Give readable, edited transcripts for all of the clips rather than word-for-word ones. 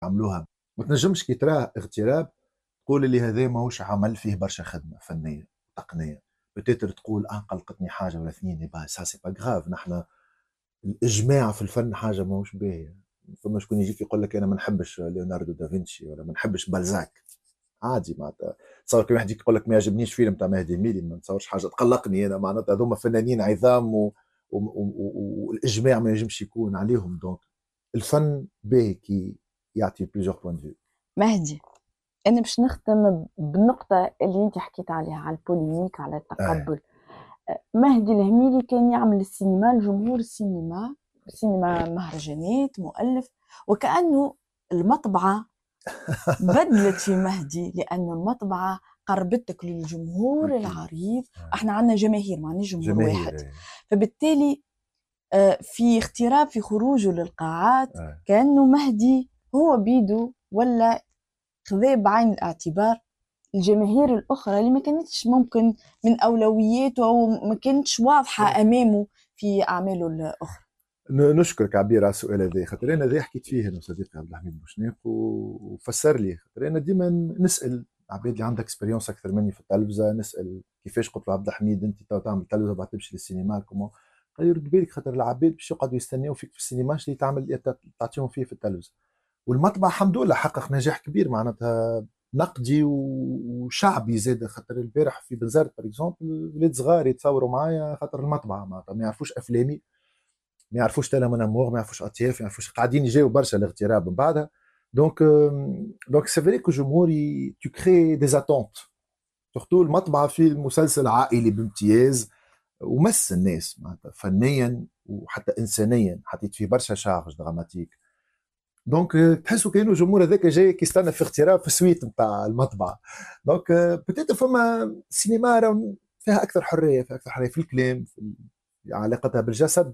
عملوها. ما تنجمش كي تراه اغتراب تقول اللي هذا ماهوش عمل فيه برشا خدمه فنيه تقنيه. بتاتر تقول قلقتني حاجه ولا اثنين، با سا سي با غراف. نحن الاجماع في الفن حاجه ماهوش باهيه. فما شكون يجيك يقول لك انا ما نحبش ليوناردو دافنشي ولا ما نحبش بالزاك، عادي. معناتها تصور كي واحد يقول لك ما يعجبنيش فيلم تاع مهدي ميلي، ما نتصورش حاجه تقلقني انا. معناتها هذوما فنانين عظام والاجماع ما ينجمش يكون عليهم. دونك الفن باهي كي يعطي بليزيور بوان دو. مهدي، انا باش نختم بالنقطه اللي انت حكيت عليها، على البوليميك، على التقبل. مهدي الهميلي كان يعمل السينما لجمهور السينما، مهرجانات، مؤلف، وكأنه المطبعة بدلت في مهدي، لأن المطبعة قربتك للجمهور العريض. احنا عندنا جماهير، معناش جمهور واحد. فبالتالي في اغتراب في خروجه للقاعات كأنه مهدي هو بيدو ولا خذاه بعين الاعتبار الجماهير الأخرى اللي ما كانتش ممكن من أولوياته أو ما كانتش واضحة أمامه في أعماله الأخرى. نشكرك عبير على السؤال هذا، خاطر أنا ذي حكيت فيه أنا وصديقي عبد الحميد بوشناق وفسر لي. خاطر أنا ديما نسأل عباد اللي عندها اكسبيريونس أكثر مني في التلفزة، نسأل كيفاش. قلت له عبد الحميد أنت تو تعمل تلفزة بعد تمشي للسينما كومون؟ قال لي رد بالك خاطر العباد باش يقعدوا يستناو فيك في السينما اللي تعطيهم فيه في التلفزة. والمطبع الحمد لله حقق نجاح كبير معناتها نقدي وشعبي زاد. خاطر البارح في بنزرت بار اكزومبل ولاد صغار يتصوروا معايا خاطر المطبعه، معناتها ما يعرفوش افلامي، ما يعرفوش تالا من امور، ما يعرفوش اطياف، ما يعرفوش، قاعدين يجاو برشا الاغتراب من بعدها. دونك سي فري كو جمهوري تو كري دي اتونت، سورتو المطبعه في المسلسل عائلي بامتياز ومس الناس معناتها فنيا وحتى انسانيا، حطيت فيه برشا شارج دراماتيك. دونك تحسوا كانوا الجمهور هذاك جاي كيستنى في اغتراب في السويت نتاع المطبعه. دونك بتيت فما السينما فيها اكثر حريه، فيها اكثر حريه في الكلام، في علاقتها بالجسد.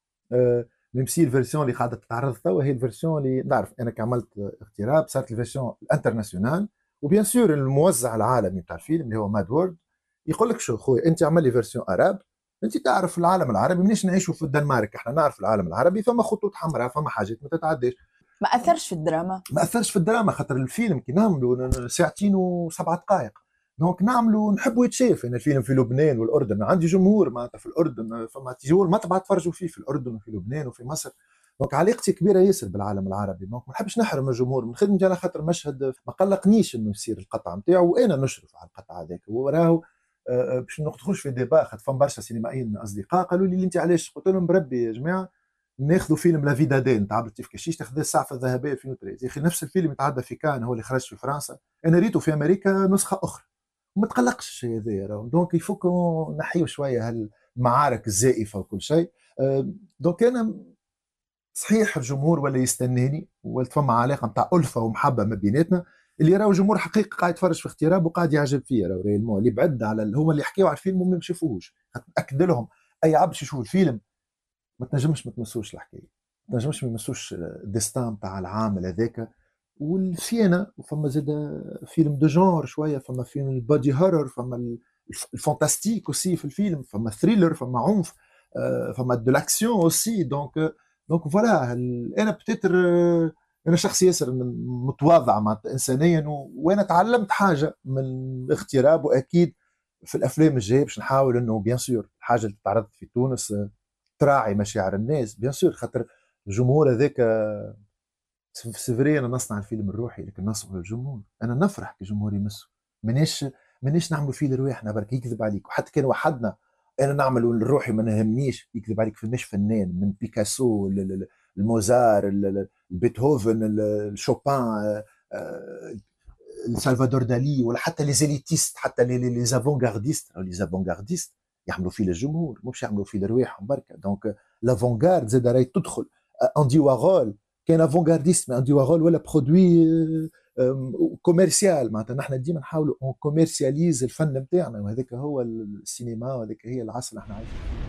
ميم سي الفيرسيون اللي قاعده تتعرض توا هي الفيرسيون اللي نعرف انا كعملت اغتراب، صارت الفيرسيون الانترناسيونال. وبيان سور الموزع العالمي تاع الفيلم اللي هو ماد وورد يقول لك شو خويا انت عمل لي فيرسيون اراب، انت تعرف العالم العربي مانيش نعيشوا في الدنمارك، احنا نعرف العالم العربي فما خطوط حمراء، فما حاجات ما تتعداش. ما اثرش في الدراما، ما اثرش في الدراما خاطر الفيلم كي نعملوا ساعتين و7 دقائق. دونك نعملوا نحبوا يتشاف. انا الفيلم في لبنان والاردن، عندي جمهور معناتها في الاردن، فما تيجوا المطبعه تفرجوا فيه في الاردن وفي لبنان وفي مصر. دونك علاقتي كبيره ياسر بالعالم العربي. دونك ما نحبش نحرم الجمهور من خدمتي على خاطر مشهد ما قلقنيش انه يصير القطعه نتاعو وانا نشرف على القطعه هذاك. وراه باش ما ندخلوش في ديبا، خاطر فما برشا سينمائيين اصدقاء قالوا لي انت علاش؟ قلت لهم بربي يا جماعه ناخذوا فيلم لا فيدا دين تاع عبد كشيش تاخذ السعفه الذهبيه 2013 يا اخي. نفس الفيلم يتعدى في كان هو اللي خرج في فرنسا، انا ريته في امريكا نسخه اخرى. وما تقلقش الشيء هذا. دونك يفوك نحيو شويه هالمعارك الزائفه وكل شيء. دونك انا صحيح الجمهور ولا يستناني ولا فما علاقه نتاع الفه ومحبه ما بيناتنا. اللي راهو جمهور حقيقي قاعد يتفرج في اغتراب وقاعد يعجب فيه، راهو ريالمون اللي بعد على هما اللي يحكيوا على الفيلم وما يشوفوهوش. ناكد لهم اي عبد يشوف الفيلم ما تنجمش ما تمسوش الحكايه، ما تنجمش ما يمسوش الديستان تاع العامل هذاك. والفينا وفما زاد فيلم دو جونر شويه، فما فيلم البادي هورر، فما الفانتاستيك اوسي في الفيلم، فما ثريلر، فما عنف، فما دو لاكسيون اوسي. دونك فوالا انا بتتر انا شخص ياسر متواضع مع انسانيا وانا تعلمت حاجه من الاغتراب. واكيد في الافلام الجايه باش نحاول انه بيان سور الحاجه اللي تعرضت في تونس تراعي مشاعر الناس بيان سور. خاطر الجمهور هذاك سيفري انا نصنع الفيلم الروحي لكن نصنع للجمهور. انا نفرح كي الجمهور يمسه، مانيش نعملوا فيه لرواحنا برك يكذب عليك. وحتى كان وحدنا انا نعمل الروحي ما نهمنيش يكذب عليك. فماش فنان من بيكاسو الموزار بيتهوفن الشوبان سالفادور دالي ولا حتى لي زيليتيست، حتى لي زافونغارديست. لي زافونغارديست يعملوا فيه للجمهور مش يعملوا فيه لرواحهم بركه. دونك لافونغارد زاد راهي تدخل. اندي واغول كان افونغارديست، ما اندي واغول ولا برودوي كوميرسيال. معناتها نحن ديما نحاولوا اون كوميرسياليز الفن نتاعنا، وهذاك هو السينما وهذاك هي العصر اللي احنا عايشين.